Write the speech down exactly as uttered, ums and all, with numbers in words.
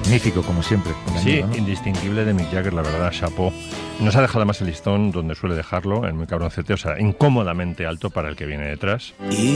Magnífico, como siempre. Sí, Amigo, ¿no? indistinguible de Mick Jagger, la verdad, chapó. Nos ha dejado además el listón donde suele dejarlo, en muy cabroncete, o sea, incómodamente alto para el que viene detrás.